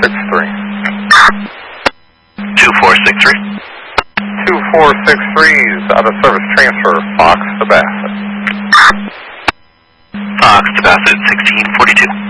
2463. 2463 is out of service transfer, Fox to Bassett. Fox to Bassett, 1642.